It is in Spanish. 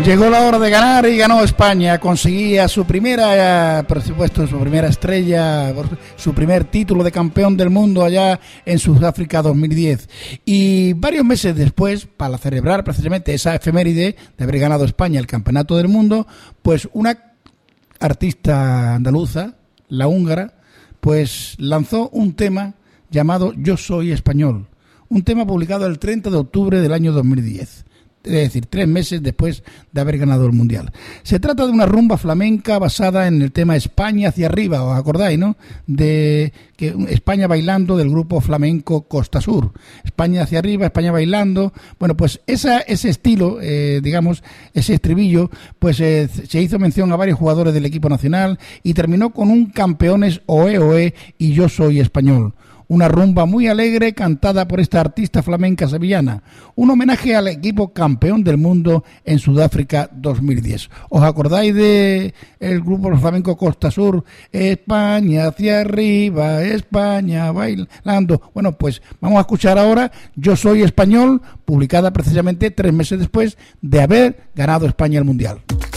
Llegó la hora de ganar y ganó España. Conseguía su primera, por supuesto, su primera estrella, su primer título de campeón del mundo allá en Sudáfrica 2010. Y varios meses después, para celebrar precisamente esa efeméride de haber ganado España el campeonato del mundo, pues una artista andaluza, la húngara, pues lanzó un tema llamado Yo Soy Español. Un tema publicado el 30 de octubre del año 2010. Es decir, 3 meses después de haber ganado el Mundial. Se trata de una rumba flamenca basada en el tema España hacia arriba, ¿os acordáis, no? De que España bailando, del grupo flamenco Costa Sur. España hacia arriba, España bailando. Bueno, pues ese estilo, digamos, ese estribillo, pues se hizo mención a varios jugadores del equipo nacional y terminó con un campeones oe oe y yo soy español. Una rumba muy alegre cantada por esta artista flamenca sevillana. Un homenaje al equipo campeón del mundo en Sudáfrica 2010. ¿Os acordáis de el grupo flamenco Costa Sur? España hacia arriba, España bailando. Bueno, pues vamos a escuchar ahora Yo Soy Español, publicada precisamente 3 meses después de haber ganado España el Mundial.